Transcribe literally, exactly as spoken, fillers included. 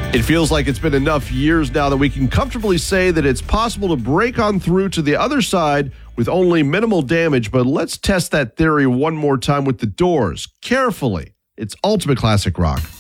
It feels like it's been enough years now that we can comfortably say that it's possible to break on through to the other side with only minimal damage, but let's test that theory one more time with The Doors. Carefully. It's Ultimate Classic Rock.